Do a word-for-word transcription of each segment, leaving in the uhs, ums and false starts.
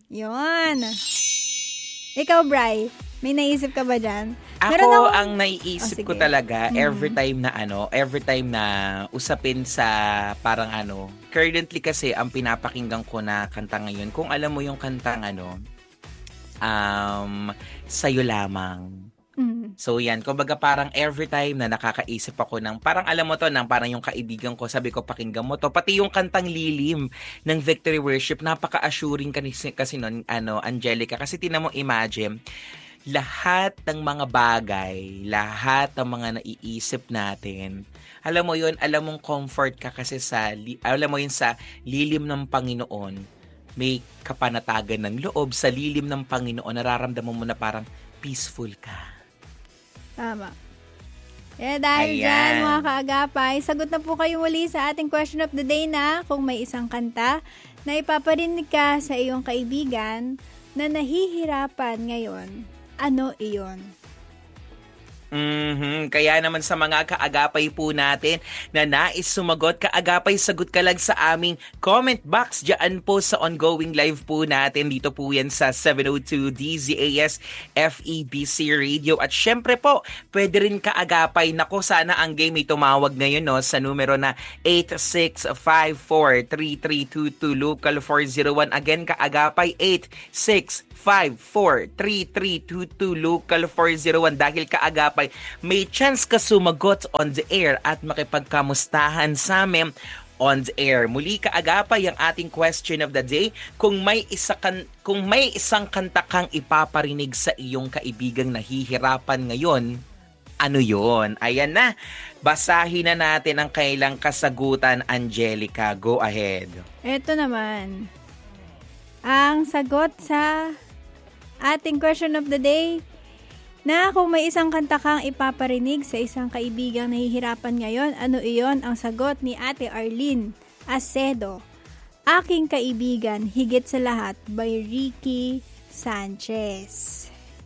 Yun. Ikaw, Bri, may naisip ka ba dyan? Ako, akong... ang naiisip oh, ko talaga, mm-hmm. every time na ano, every time na usapin sa parang ano, currently kasi ang pinapakinggan ko na kanta ngayon, kung alam mo yung kantang ano, um, Sa'yo Lamang. Mm. So yan, kumbaga parang every time na nakakaisip ako ng, parang alam mo to, ng parang yung kaibigan ko, sabi ko pakinggan mo to, pati yung kantang Lilim ng Victory Worship, napaka-assuring kasi, kasi nun, ano, Angelica, kasi tinan mo, imagine, lahat ng mga bagay, lahat ng mga naiisip natin, alam mo yun, alam mong comfort ka kasi sa, alam mo yun, sa lilim ng Panginoon, may kapanatagan ng loob, sa lilim ng Panginoon, nararamdaman mo na parang peaceful ka. Tama. Eh, dahil Ayan. dyan, mga kaagapay, sagot na po kayo muli sa ating question of the day na kung may isang kanta na ipaparinig ka sa iyong kaibigan na nahihirapan ngayon, ano iyon? Mm-hmm. Kaya naman sa mga kaagapay po natin na nais sumagot, kaagapay, sagot ka lang sa aming comment box dyan po sa ongoing live po natin. Dito po yan sa seven oh two D Z A S F E B C Radio. At syempre po, pwede rin kaagapay. Nako, sana ang game ay tumawag ngayon no, sa numero na eight six five four three three two two local four zero one. Again, kaagapay eight six five four three three two two local four zero one. Dahil kaagapay, may chance ka sumagot on the air at makipagkamustahan sa amin on the air. Muli kaagapay ang ating question of the day. Kung may isa kan, kung may isang kanta kang ipaparinig sa iyong kaibigang nahihirapan ngayon, ano yon? Ayan na. Basahin na natin ang kailang kasagutan, Angelica. Go ahead. Ito naman. Ang sagot sa ating question of the day na kung may isang kanta kang ipaparinig sa isang kaibigang nahihirapan ngayon, ano iyon? Ang sagot ni Ate Arlene Acedo, Aking Kaibigan, Higit sa Lahat by Ricky Sanchez.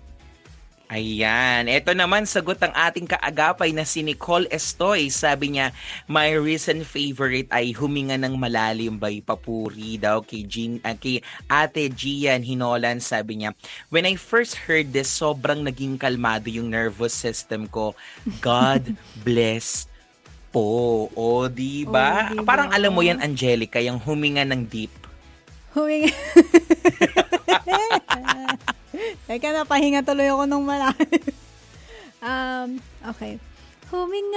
Ayan. Ito naman, sagot ang ating kaagapay na si Nicole Estoy. Sabi niya, my recent favorite ay Huminga ng Malalim by Papuri daw kay, Jean, uh, kay Ate Gian Hinolan. Sabi niya, when I first heard this, sobrang naging kalmado yung nervous system ko. God bless po. O, diba? O, diba? Parang alam mo yan, Angelica, yung huminga ng deep. Huminga. Teka, napahinga tuloy ako nung malalim. um, okay. Huminga